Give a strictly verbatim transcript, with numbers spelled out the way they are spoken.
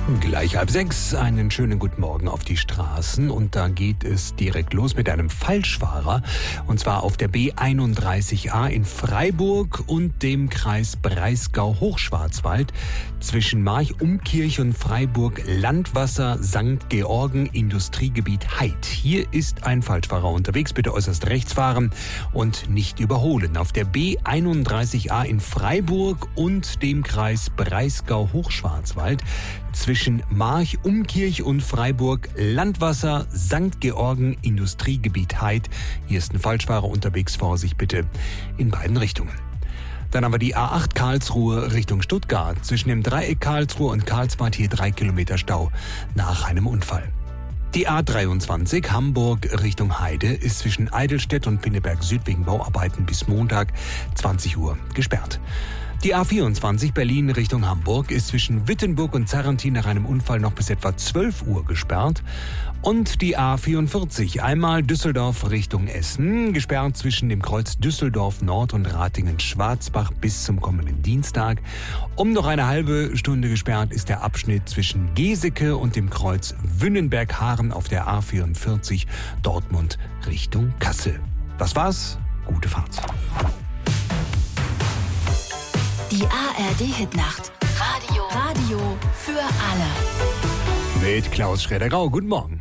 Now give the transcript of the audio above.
Gleich halb sechs, einen schönen guten Morgen auf die Straßen und da geht es direkt los mit einem Falschfahrer und zwar auf der B einunddreißig A in Freiburg und dem Kreis Breisgau-Hochschwarzwald zwischen March-Umkirch und Freiburg Landwasser Sankt Georgen Industriegebiet Heid. Hier ist ein Falschfahrer unterwegs, bitte äußerst rechts fahren und nicht überholen. Auf der B einunddreißig A in Freiburg und dem Kreis Breisgau-Hochschwarzwald zwischen March-Umkirch und Freiburg Landwasser Sankt Georgen Industriegebiet Heid. Hier ist ein Falschfahrer unterwegs, Vorsicht bitte in beiden Richtungen. Dann haben wir die A acht Karlsruhe Richtung Stuttgart. Zwischen dem Dreieck Karlsruhe und Karlsbad hier drei Kilometer Stau nach einem Unfall. Die A dreiundzwanzig Hamburg Richtung Heide ist zwischen Eidelstedt und Pinneberg Süd wegen Bauarbeiten bis Montag zwanzig Uhr gesperrt. Die A vierundzwanzig Berlin Richtung Hamburg ist zwischen Wittenburg und Zarrentin nach einem Unfall noch bis etwa zwölf Uhr gesperrt. Und die A vierundvierzig einmal Düsseldorf Richtung Essen, gesperrt zwischen dem Kreuz Düsseldorf Nord und Ratingen-Schwarzbach bis zum kommenden Dienstag. Um noch eine halbe Stunde gesperrt ist der Abschnitt zwischen Geseke und dem Kreuz Wünnenberg-Haaren auf der A vierundvierzig Dortmund Richtung Kassel. Das war's, gute Fahrt. Die A R D-Hitnacht. Radio. Radio für alle. Mit Klaus Schroeder-Grau. Guten Morgen.